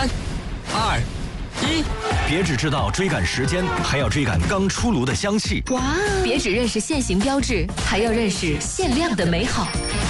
3、2、1。 别只知道追赶时间，还要追赶刚出炉的香气。 哇！别只认识现行标志，还要认识限量的美好。